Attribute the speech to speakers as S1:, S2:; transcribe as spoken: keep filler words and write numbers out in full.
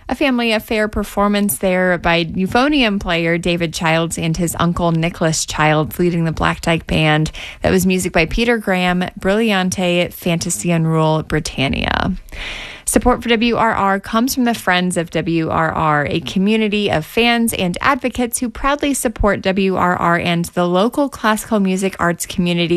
S1: A family affair performance there by euphonium player David Childs and his uncle Nicholas Childs leading the Black Dyke Band. That was music by Peter Graham, Brilliante, Fantasy Unrule, Britannia. Support for W R R comes from the Friends of W R R, a community of fans and advocates who proudly support W R R and the local classical music arts community